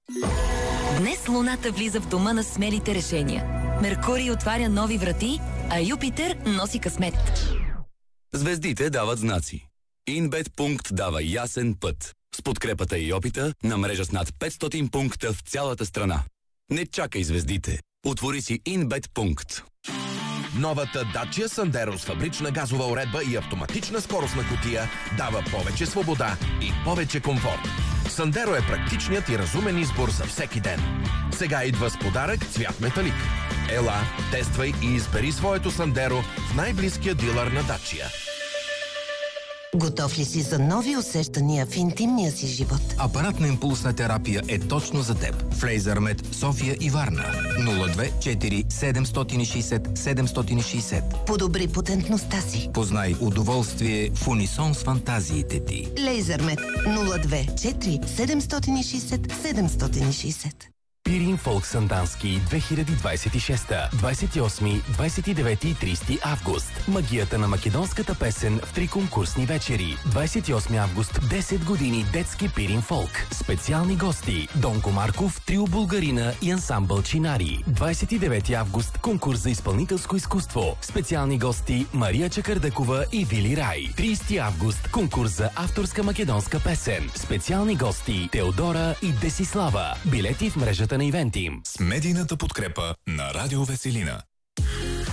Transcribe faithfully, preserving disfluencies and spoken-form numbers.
Днес Луната влиза в дома на смелите решения. Меркурий отваря нови врати, а Юпитер носи късмет. Звездите дават знаци. Инбет пункт дава ясен път. С подкрепата и опита на мрежа с над петстотин пункта в цялата страна. Не чакай звездите. Отвори си Инбет пункт. Новата Dacia Sandero с фабрична газова уредба и автоматична скоростна кутия дава повече свобода и повече комфорт. Sandero е практичният и разумен избор за всеки ден. Сега идва с подарък цвят металик. Ела, тествай и избери своето Sandero в най-близкия дилър на Dacia. Готов ли си за нови усещания в интимния си живот? Апаратна импулсна терапия е точно за теб. В LaserMed София и Варна. нула две четири седем шест шест седем шест шест. Подобри потентността си. Познай удоволствие в унисон с фантазиите ти. LaserMed нула две четири седем шест седем шест. Пирин Фолк Сандански две хиляди двадесет и шеста. двадесет и осми, двадесет и девети и тридесети август. Магията на македонската песен в три конкурсни вечери. двадесет и осми август, десет години детски Пирин Фолк. Специални гости: Донко Марков, Трио Булгарина и ансамбъл Чинари. двадесет и девети август, конкурс за изпълнителско изкуство. Специални гости: Мария Чакърдъкова и Вили Рай. тридесети август, конкурс за авторска македонска песен. Специални гости: Теодора и Десислава. Билети в мрежата на Ивентим. С медийната подкрепа на Радио Веселина.